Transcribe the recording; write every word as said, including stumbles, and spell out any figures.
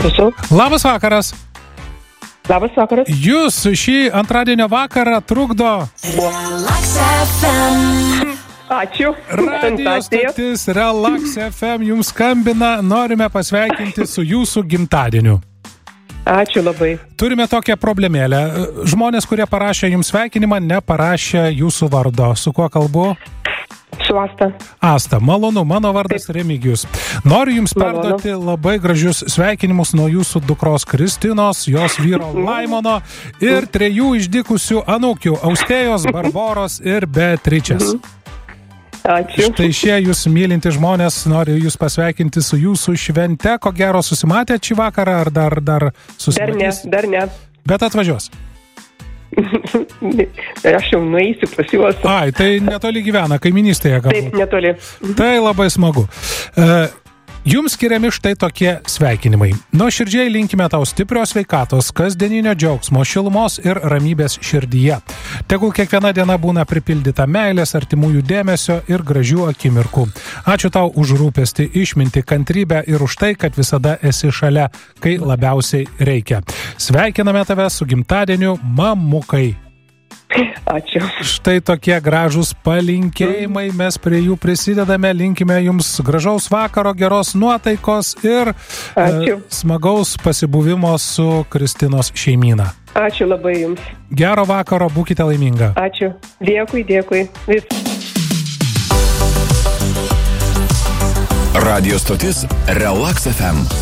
Prašau. Labas vakaras. Labas vakaras. Jūs šį antradienio vakarą trukdo Relax F M. Ačiū. Radio stotis Relax F M jums skambina, norime pasveikinti su jūsų gimtadieniu. Ačiū labai. Turime tokią problemėlę. Žmonės, kurie parašė jums sveikinimą, neparašė jūsų vardo. Su kuo kalbu? Su Asta. Asta, malonu, mano vardas Remigijus. Noriu jums perduoti labai gražius sveikinimus nuo jūsų dukros Kristinos, jos vyro Laimono ir trejų išdykusių anūkių Austėjos, Barboros ir Beatričės. Ačiū. Štai šie jūs mylinti žmonės, noriu jūs pasveikinti su jūsų švente. Ko gero susimatėte šį vakarą ar dar, dar susimatys? Dar ne, dar ne. Bet atvažiuos. Aš jau nueisiu pas juos. Ai, tai netoli gyvena, kaiminystėje galbūt. Taip, netoli. Tai labai smagu. Uh, Jums skiriami štai tokie sveikinimai. Nuoširdžiai linkime tau stiprios sveikatos, kasdieninio džiaugsmo, šilumos ir ramybės širdyje. Tegul kiekviena diena būna pripildyta meilės, artimųjų dėmesio ir gražių akimirkų. Ačiū tau už rūpestį, išmintį, kantrybę ir už tai, kad visada esi šalia, kai labiausiai reikia. Sveikiname tave su gimtadieniu, mamukai. Ačiū. Štai tokie gražūs palinkėjimai, mes prie jų prisidedame, linkime jums gražaus vakaro, geros nuotaikos ir e, smagaus pasibuvimo su Kristinos šeimyna. Ačiū labai jums. Gero vakaro, būkite laiminga. Ačiū. Dėkui, dėkui. Vis. Radio stotis Relax F M.